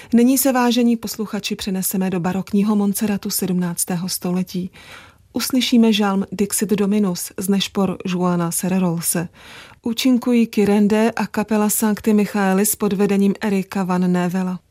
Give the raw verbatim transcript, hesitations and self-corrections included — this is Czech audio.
Nyní se, vážení posluchači, přeneseme do barokního Montserratu sedmnáctého století. Uslyšíme žalm Dixit Dominus z nešpor Joana Serrerolse. Účinkují Kyrende a kapela Sancti Michaelis pod vedením Erika van Nevela.